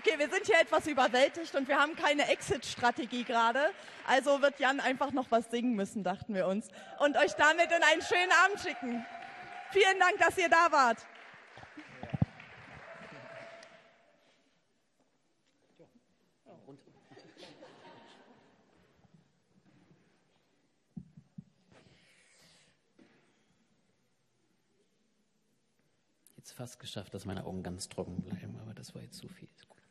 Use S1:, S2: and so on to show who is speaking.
S1: Okay, wir sind hier etwas überwältigt und wir haben keine Exit-Strategie gerade. Also wird Jan einfach noch was singen müssen, dachten wir uns. Und euch damit in einen schönen Abend schicken. Vielen Dank, dass ihr da wart.
S2: Jetzt fast geschafft, dass meine Augen ganz trocken bleiben, aber das war jetzt zu viel. Ist gut.